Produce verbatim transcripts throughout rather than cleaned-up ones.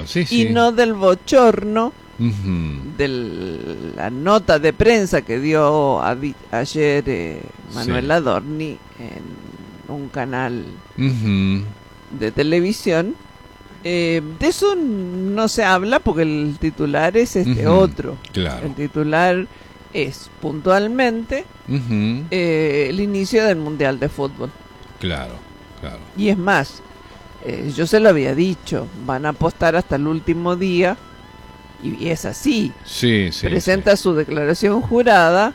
sí, y sí. no del bochorno Uh-huh. de la nota de prensa que dio a, ayer eh, Manuel Sí. Adorni en un canal Uh-huh. de televisión. Eh, de eso no se habla porque el titular es este Uh-huh. otro. Claro. El titular es puntualmente Uh-huh. eh, el inicio del Mundial de Fútbol. Claro, claro. Y es más, eh, yo se lo había dicho, van a apostar hasta el último día. Y es así. Sí, sí. Presenta sí. su declaración jurada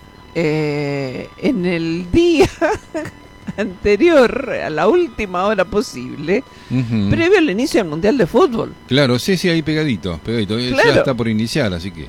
eh, en el día anterior, a la última hora posible, Uh-huh. previo al inicio del Mundial de Fútbol. Claro, sí, sí, ahí pegadito, pegadito. Claro. Ya está por iniciar, así que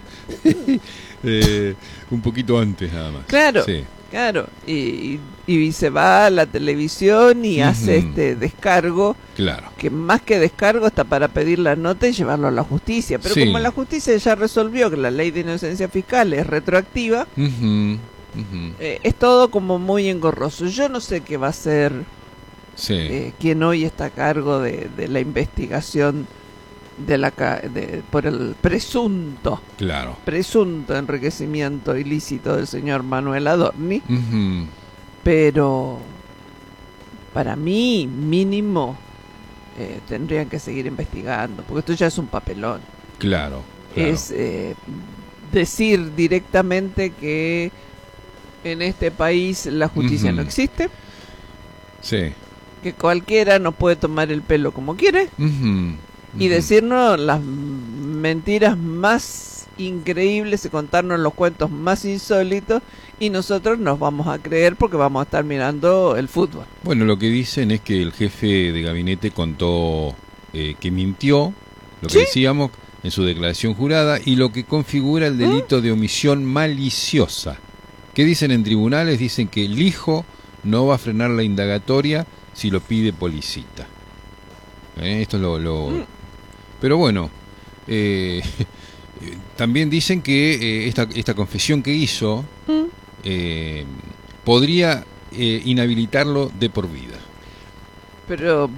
eh, un poquito antes nada más. Claro, Sí. claro. Y, y se va a la televisión y Uh-huh. hace este descargo, Claro. que más que descargo está para pedir la nota y llevarlo a la justicia. Pero Sí. como la justicia ya resolvió que la ley de inocencia fiscal es retroactiva, Uh-huh. Uh-huh. eh, es todo como muy engorroso. Yo no sé qué va a ser Sí. eh, quien hoy está a cargo de, de la investigación de la ca- de, por el presunto Claro. presunto enriquecimiento ilícito del señor Manuel Adorni, Uh-huh. pero para mí mínimo eh, tendrían que seguir investigando, porque esto ya es un papelón. Claro. Claro. Es eh, decir directamente que en este país la justicia Uh-huh. no existe, Sí. que cualquiera nos puede tomar el pelo como quiere Uh-huh. y Uh-huh. decirnos las mentiras más increíbles y contarnos los cuentos más insólitos, y nosotros nos vamos a creer porque vamos a estar mirando el fútbol. Bueno, lo que dicen es que el jefe de gabinete contó eh, que mintió, lo que ¿Sí? decíamos, en su declaración jurada, y lo que configura el delito de omisión maliciosa. ¿Qué dicen en tribunales? Dicen que el hijo no va a frenar la indagatoria si lo pide Policita. Eh, esto es lo... lo... Mm. Pero bueno, eh, también dicen que eh, esta, esta confesión que hizo ¿Mm? eh, podría eh, inhabilitarlo de por vida. Pero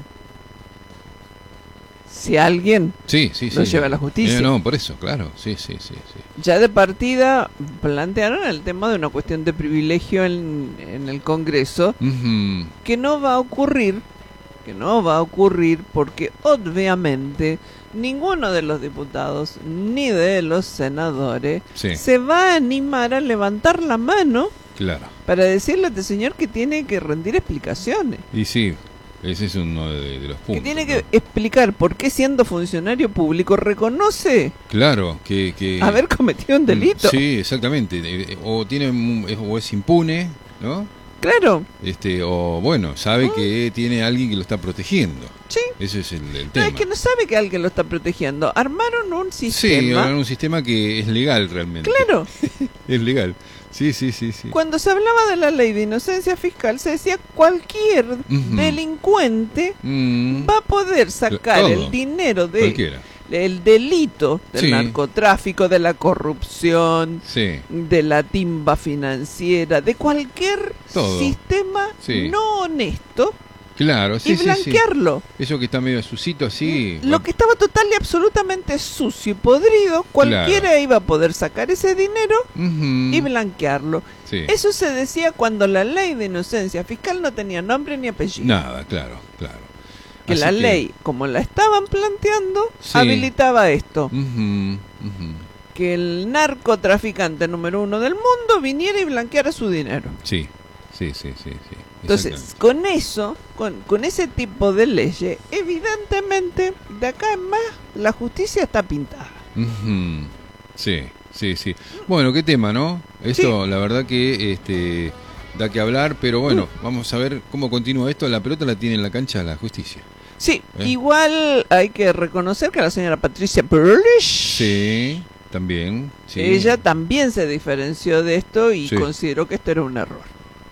si alguien Sí, sí, lo sí. lleva a la justicia. Eh, no, por eso, claro. Sí, sí, sí, sí. Ya de partida plantearon el tema de una cuestión de privilegio en, en el Congreso, Uh-huh. que no va a ocurrir, que no va a ocurrir porque obviamente ninguno de los diputados ni de los senadores Sí, se va a animar a levantar la mano claro. para decirle a este señor que tiene que rendir explicaciones, Y sí, ese es uno de, de los puntos. que tiene ¿no? que explicar por qué, siendo funcionario público, reconoce Claro, que... que haber cometido un delito. Sí, exactamente. Eh, O tiene un- es- o es impune, ¿no? Claro, Este, o bueno, sabe que tiene alguien que lo está protegiendo. sí. Ese es el, el No, tema. es que no sabe que alguien lo está protegiendo. Armaron un Sí, sistema. ahora un sistema que es legal realmente. Claro, Es legal. Sí, sí, sí, sí. cuando se hablaba de la ley de inocencia fiscal, se decía cualquier Ujú. delincuente Mm, va a poder sacar Todo. el dinero de cualquiera. el delito del Sí. narcotráfico, de la corrupción, Sí, de la timba financiera, de cualquier Todo. sistema Sí. no honesto, claro, sí, y sí, sí. blanquearlo. Eso que está medio sucito así. Lo que estaba total y absolutamente sucio y podrido, cualquiera Claro. iba a poder sacar ese dinero Ujú. y blanquearlo. Sí. Eso se decía cuando la ley de inocencia fiscal no tenía nombre ni apellido. Nada, claro, claro. Que Así la ley, como la estaban planteando, Sí. habilitaba esto. Ujú, ujú. Que el narcotraficante número uno del mundo viniera y blanqueara su dinero. Sí, sí, sí, sí, sí. Entonces, Exactamente. con eso, con, con ese tipo de leyes, evidentemente, de acá en más, la justicia está pintada. Ujú. Sí, sí, sí. Bueno, qué tema, ¿no? Esto, la verdad que este da que hablar, pero bueno, Mm. vamos a ver cómo continúa esto. La pelota la tiene en la cancha la justicia. Sí, ¿Eh? igual hay que reconocer que la señora Patricia Bullrich, Sí, también. Sí. ella también se diferenció de esto y Sí. consideró que esto era un error.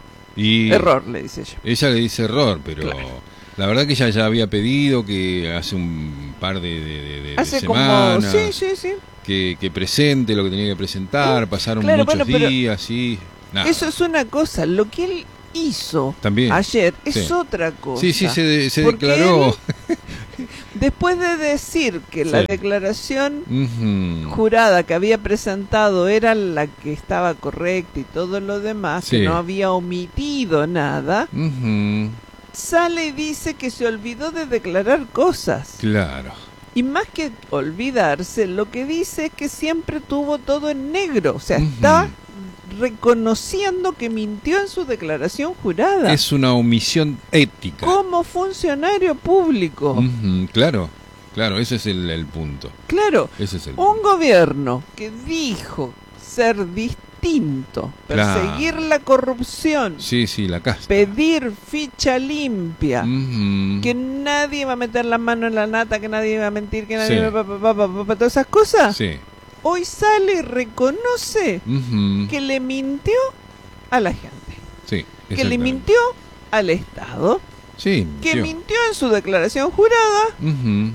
Y Error, le dice ella. ella le dice error, pero Claro. la verdad que ella ya había pedido que hace un par de, de, de- de Hace como... semanas Sí, sí, sí. que, que presente lo que tenía que presentar. Pasaron Claro, muchos bueno, pero días y nada. Eso es una cosa. Lo que él hizo También. ayer es Sí. otra cosa. Sí, sí, se, de- se Porque declaró. Después de decir que la Sí. declaración Ujú. jurada que había presentado era la que estaba correcta y todo lo demás, Sí. que no había omitido nada, Ujú. sale y dice que se olvidó de declarar cosas. Claro. Y más que olvidarse, lo que dice es que siempre tuvo todo en negro. O sea, Ujú. está reconociendo que mintió en su declaración jurada. Es una omisión ética. Como funcionario público. Ujú. Claro, claro, ese es el, el punto. Claro, Ese es el un gobierno que dijo ser distinto, Claro. perseguir la corrupción, Sí, sí, la casta. pedir ficha limpia, Ujú. que nadie va a meter la mano en la nata, que nadie va a mentir, que nadie Sí. va, va, va, va, va, va, todas esas cosas. Sí. Hoy sale y reconoce Ujú. que le mintió a la gente, Sí, que le exactamente. mintió al Estado, Sí, que mintió. mintió en su declaración jurada Ujú.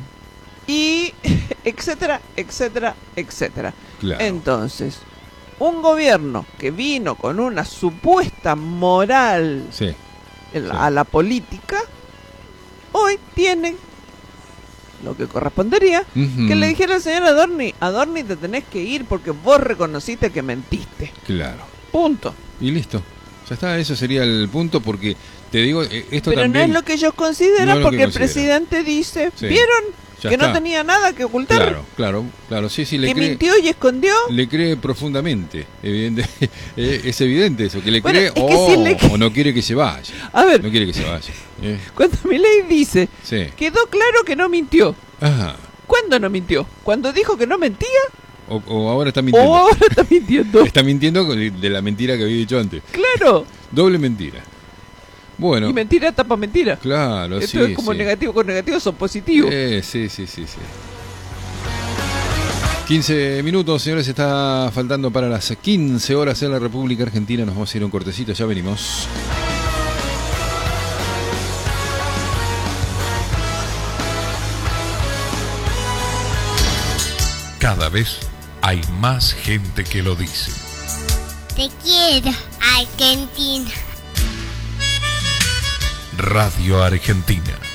y etcétera, etcétera, etcétera. Claro. Entonces, un gobierno que vino con una supuesta moral Sí. en la- Sí. a la política, hoy tiene lo que correspondería Ujú. que le dijera al señor Adorni, Adorni, te tenés que ir porque vos reconociste que mentiste. Claro. Punto. Y listo. Ya está, eso sería el punto porque te digo, eh, esto Pero también... no es lo que ellos consideran No es lo porque que el consideran. presidente dice, Sí. ¿vieron? Ya Que no está. tenía nada que ocultar. Claro, claro, claro. Sí, sí, le Que cree... mintió y escondió. Le cree profundamente, evidente, eh, es evidente eso, que le Bueno, cree, es que o, si le cre- o no quiere que se vaya, A ver, no quiere que se vaya. eh. cuando Milei dice, Sí, quedó claro que no mintió. ajá. ¿Cuándo no mintió? ¿Cuando dijo que no mentía? O, o ahora está mintiendo. ¿O ahora está mintiendo? Está mintiendo con- de la mentira que había dicho antes. Claro. Doble mentira. Bueno, Y mentira tapa mentira. claro, Esto sí, es como sí. negativo con negativo son positivos. Eh, sí, sí, sí, sí. quince minutos, señores, está faltando para las quince horas en la República Argentina. Nos vamos a ir a un cortecito, ya venimos. Cada vez hay más gente que lo dice. Te quiero, Argentina. Radio Argentina.